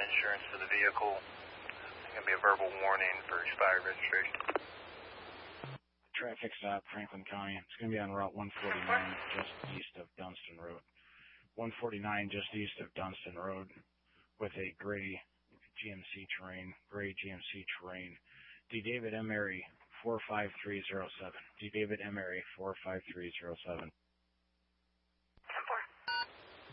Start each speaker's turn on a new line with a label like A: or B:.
A: insurance for the vehicle. It's going to be a verbal warning for expired registration.
B: Traffic stop, Franklin County. It's going to be on Route 149, just east of Dunston Road. 149, just east of Dunston Road, with a gray GMC terrain. D. David Emery, 45307. D. David Emery, 45307.